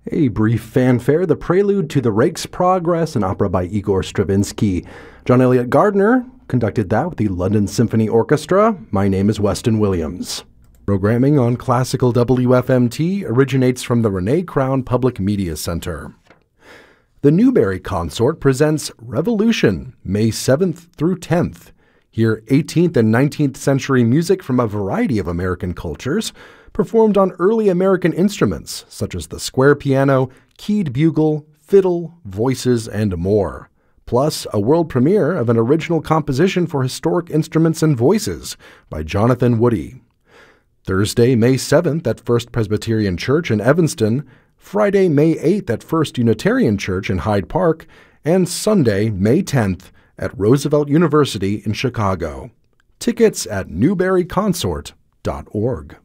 A brief fanfare, the prelude to the Rake's Progress, an opera by Igor Stravinsky. John Eliot Gardner conducted that with the London Symphony Orchestra. My name is Weston Williams. Programming on Classical WFMT originates from the Renee Crown Public Media Center. The Newberry Consort presents Revolution, May 7th through 10th. Hear 18th and 19th century music from a variety of American cultures, performed on early American instruments such as the square piano, keyed bugle, fiddle, voices, and more. Plus, a world premiere of an original composition for historic instruments and voices by Jonathan Woody. Thursday, May 7th at First Presbyterian Church in Evanston, Friday, May 8th at First Unitarian Church in Hyde Park, and Sunday, May 10th at Roosevelt University in Chicago. Tickets at newberryconsort.org.